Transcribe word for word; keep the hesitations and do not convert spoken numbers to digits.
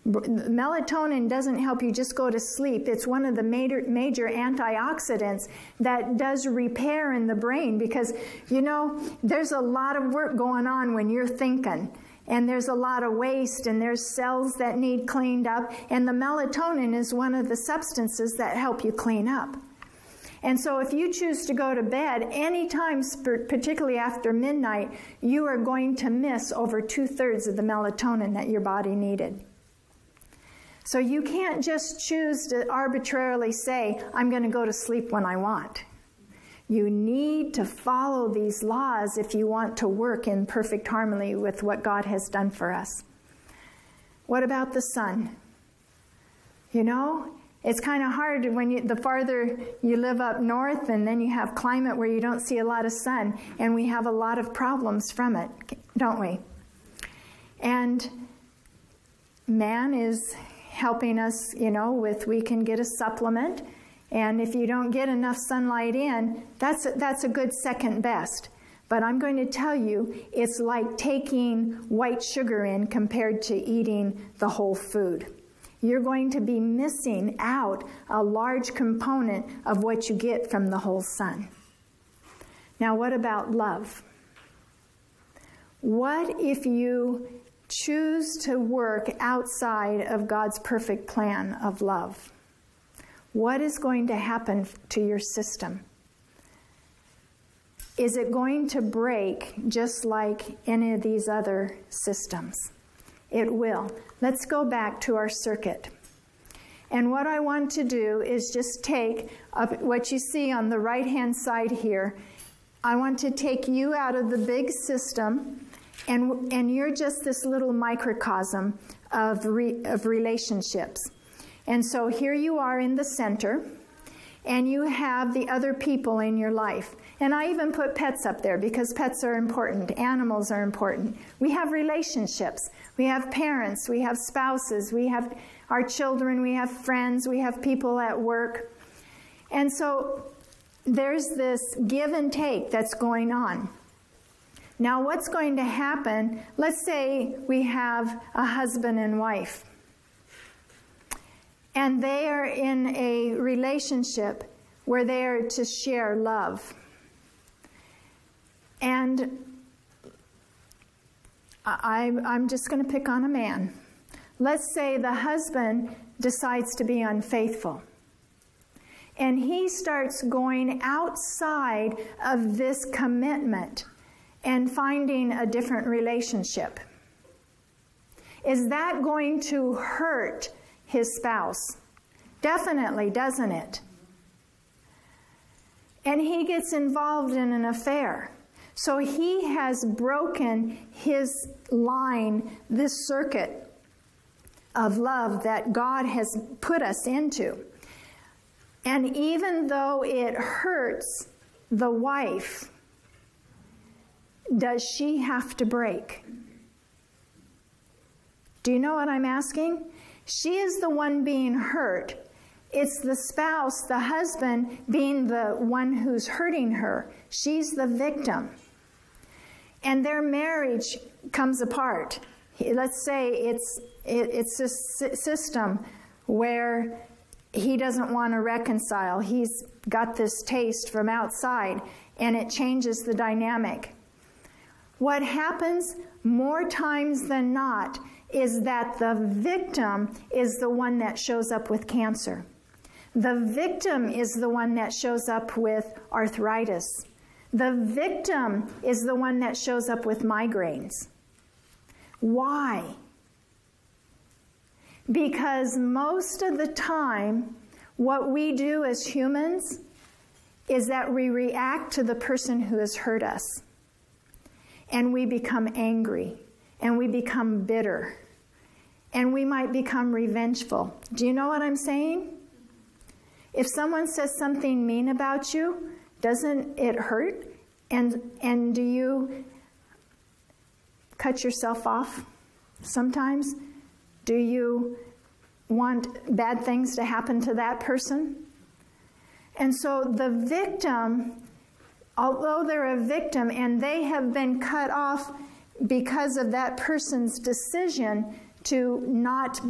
Melatonin doesn't help you just go to sleep. It's one of the major, major antioxidants that does repair in the brain, because, you know, there's a lot of work going on when you're thinking. And there's a lot of waste, and there's cells that need cleaned up. And the melatonin is one of the substances that help you clean up. And so if you choose to go to bed anytime, particularly after midnight, you are going to miss over two-thirds of the melatonin that your body needed. So you can't just choose to arbitrarily say, I'm going to go to sleep when I want. You need to follow these laws if you want to work in perfect harmony with what God has done for us. What about the sun? You know, it's kind of hard when you, the farther you live up north, and then you have climate where you don't see a lot of sun, and we have a lot of problems from it, don't we? And man is helping us, you know, with, we can get a supplement, and if you don't get enough sunlight in, that's a, that's a good second best. But I'm going to tell you, it's like taking white sugar in compared to eating the whole food. You're going to be missing out a large component of what you get from the whole sun. Now, what about love? What if you choose to work outside of God's perfect plan of love? What is going to happen to your system? Is it going to break just like any of these other systems? It will. Let's go back to our circuit. And what I want to do is just take up what you see on the right-hand side here. I want to take you out of the big system, and, and you're just this little microcosm of, re, of relationships. And so here you are in the center, and you have the other people in your life. And I even put pets up there because pets are important. Animals are important. We have relationships. We have parents. We have spouses. We have our children. We have friends. We have people at work. And so there's this give and take that's going on. Now, what's going to happen? Let's say we have a husband and wife, and they are in a relationship where they are to share love. And I, I'm just going to pick on a man. Let's say the husband decides to be unfaithful, and he starts going outside of this commitment and finding a different relationship. Is that going to hurt his spouse? Definitely, doesn't it? And he gets involved in an affair. So he has broken his line, this circuit of love that God has put us into. And even though it hurts the wife, does she have to break? Do you know what I'm asking? She is the one being hurt. It's the spouse, the husband, being the one who's hurting her. She's the victim. And their marriage comes apart. Let's say it's it, it's a system where he doesn't want to reconcile. He's got this taste from outside, and it changes the dynamic. What happens more times than not is that the victim is the one that shows up with cancer. The victim is the one that shows up with arthritis. The victim is the one that shows up with migraines. Why? Because most of the time, what we do as humans is that we react to the person who has hurt us. And we become angry. And we become bitter. And we might become revengeful. Do you know what I'm saying? If someone says something mean about you, doesn't it hurt? And and do you cut yourself off sometimes? Do you want bad things to happen to that person? And so the victim, although they're a victim and they have been cut off because of that person's decision to not